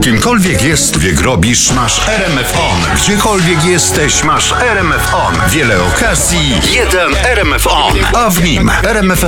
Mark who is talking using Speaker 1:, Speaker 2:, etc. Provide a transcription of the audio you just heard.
Speaker 1: Kimkolwiek jest, wiek robisz, masz RMF On. Gdziekolwiek jesteś, masz RMF On. Wiele okazji, jeden RMF On. A w nim RMF